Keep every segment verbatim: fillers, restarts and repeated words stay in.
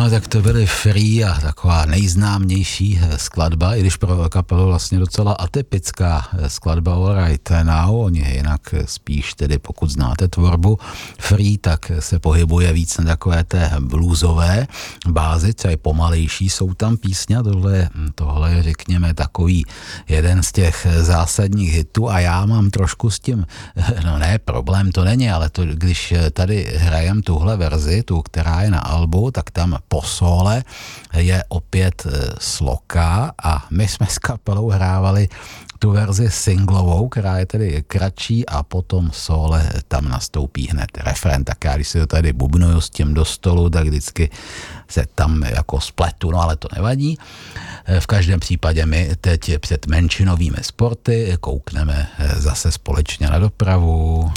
No, tak to byly Free a taková nejznámější skladba, i když pro kapelu vlastně docela atypická skladba All Right Now. Oni jinak spíš tedy, pokud znáte tvorbu Free, tak se pohybuje víc na takové té bluesové bázi, co je pomalejší, jsou tam písně. Tohle, tohle je, řekněme, takový jeden z těch zásadních hitů a já mám trošku s tím, no ne, problém to není, ale to, když tady hrajem tuhle verzi, tu, která je na albu, tak tam po sóle je opět sloka a my jsme s kapelou hrávali tu verzi singlovou, která je tedy kratší a potom sóle tam nastoupí hned refrén. Tak já, když si to tady bubnuju s tím do stolu, tak vždycky se tam jako spletu, no ale to nevadí. V každém případě my teď před menšinovými sporty koukneme zase společně na dopravu.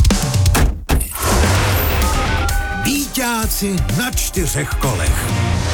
Víťáci na čtyřech kolech.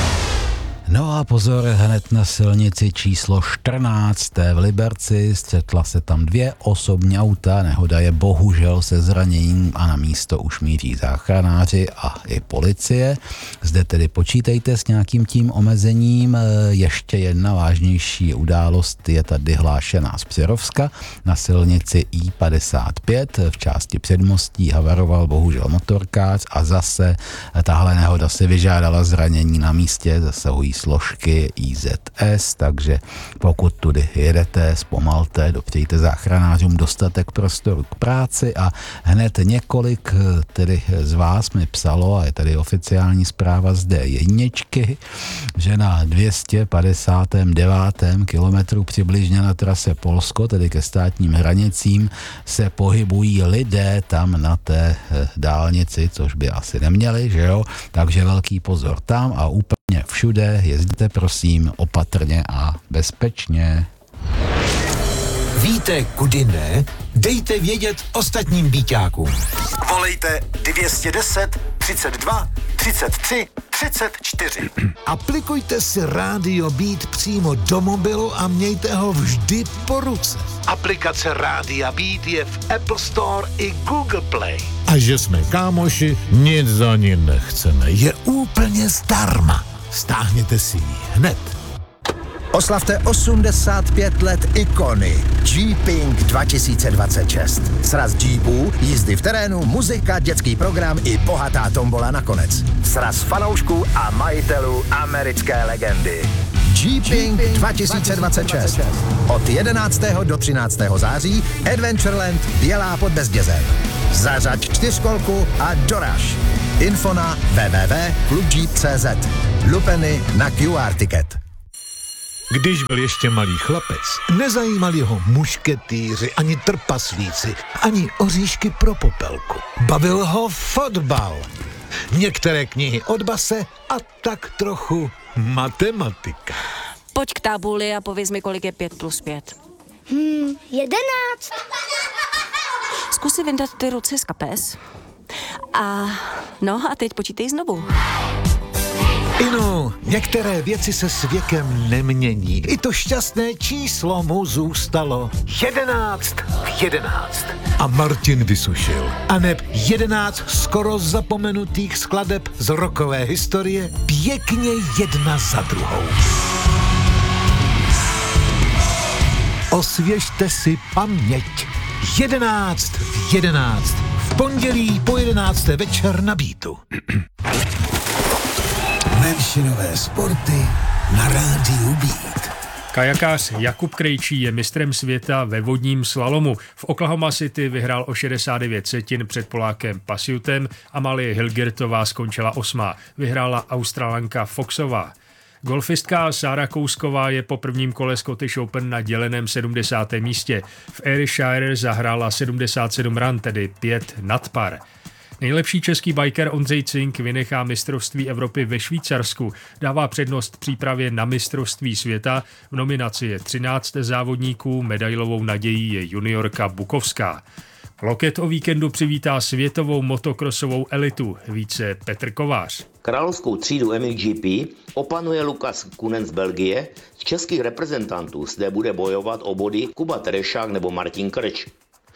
No a pozor, hned na silnici číslo čtrnáct v Liberci střetla se tam dvě osobní auta, nehoda je bohužel se zraněním a na místo už míří záchranáři a i policie. Zde tedy počítejte s nějakým tím omezením. Ještě jedna vážnější událost je tady hlášená z Přerovska. Na silnici I padesát pět v části předmostí havaroval bohužel motorkář a zase tahle nehoda si vyžádala zranění na místě, zasahují složky I Z S, takže pokud tudy jedete, zpomalte, dopřejte záchranářům dostatek prostoru k práci a hned několik tedy z vás mi psalo, a je tady oficiální zpráva z D jedničky, že na dvě stě padesát devět kilometrů přibližně na trase Polsko, tedy ke státním hranicím, se pohybují lidé tam na té dálnici, což by asi neměli, že jo? Takže velký pozor tam a úplně všude jezdíte prosím opatrně a bezpečně. Víte, kudy ne? Dejte vědět ostatním víťákům. Volejte dvě stě deset, třicet dva, třicet tři, třicet čtyři. Aplikujte si Rádio Beat přímo do mobilu a mějte ho vždy po ruce. Aplikace Rádia Beat je v Apple Store i Google Play. A že jsme kámoši, nic za ní nechceme. Je úplně zdarma. Stáhněte si ji hned. Oslavte osmdesát pět let ikony Jeeping dva tisíce dvacet šest. Sraz Jeepů, jízdy v terénu, muzika, dětský program i bohatá tombola nakonec. Sraz fanoušků a majitelů americké legendy. Jeeping dva tisíce dvacet šest. Od jedenáctého do třináctého září Adventureland Bělá pod Bezdězem. Zařaď čtyřkolku a doraž. Info na w w w tečka klub jeep tečka c z. Lupeny na Q R ticket. Když byl ještě malý chlapec, nezajímali ho mušketýři, ani trpaslíci, ani oříšky pro popelku. Bavil ho fotbal, některé knihy od base a tak trochu matematika. Pojď k tabuli a pověz mi, kolik je pět plus pět. Hmm, jedenáct. Zkus si vyndat ty ruce z kapes. A no a teď počítej znovu. Inu, některé věci se s věkem nemění. I to šťastné číslo mu zůstalo. Jedenáct v jedenáct. A Martin vysušil. A neb jedenáct skoro zapomenutých skladeb z rockové historie pěkně jedna za druhou. Osvěžte si paměť. Jedenáct v jedenáct. V pondělí po jedenácté večer na Beatu. Menšinové sporty na rádiu Beat. Kajakář Jakub Krejčí je mistrem světa ve vodním slalomu. V Oklahoma City vyhrál o šedesát devět setin před Polákem Pasiutem, Amalie Hilgertová skončila osmá. Vyhrála Australanka Foxová. Golfistka Sára Kousková je po prvním kole Scottish Open na děleném sedmdesátém místě. V Ayrshire zahrála sedmdesát sedm ran, tedy pět nad par. Nejlepší český biker Ondřej Cink vynechá mistrovství Evropy ve Švýcarsku. Dává přednost přípravě na mistrovství světa. V nominaci je třináct závodníků, medailovou nadějí je juniorka Bukovská. Loket o víkendu přivítá světovou motokrosovou elitu, více Petr Kovář. Královskou třídu M X G P opanuje Lukas Kunen z Belgie. Z českých reprezentantů zde bude bojovat o body Kuba Terešák nebo Martin Krč.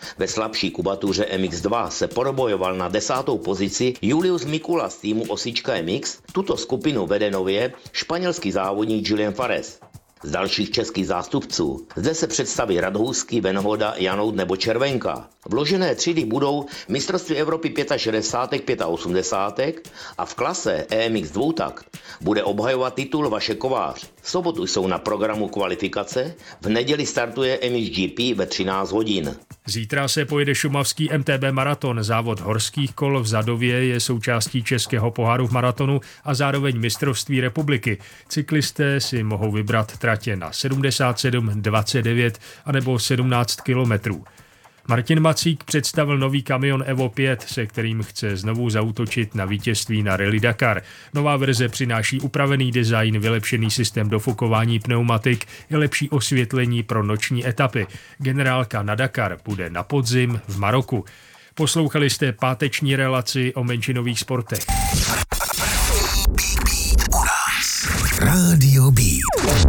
Ve slabší kubatuře M X dva se probojoval na desátou pozici Julius Mikula z týmu Osička M X. Tuto skupinu vede nově španělský závodník Julian Fares. Z dalších českých zástupců zde se představí Radhousky, Venhoda, Janout nebo Červenka. Vložené třídy budou mistrovství Evropy šedesát pět, osmdesát pět a v klase E M X dvoutakt bude obhajovat titul Vašek Kovář. V sobotu jsou na programu kvalifikace, v neděli startuje M X G P ve třináct hodin. Zítra se pojede šumavský M T B maraton. Závod horských kol v Zadově je součástí českého poháru v maratonu a zároveň mistrovství republiky. Cyklisté si mohou vybrat tratě na sedmdesát sedm, dvacet devět anebo sedmnáct kilometrů. Martin Macík představil nový kamion Evo pět, se kterým chce znovu zaútočit na vítězství na Rally Dakar. Nová verze přináší upravený design, vylepšený systém dofukování pneumatik i lepší osvětlení pro noční etapy. Generálka na Dakar bude na podzim v Maroku. Poslouchali jste páteční relaci o menšinových sportech. Rádio Beat.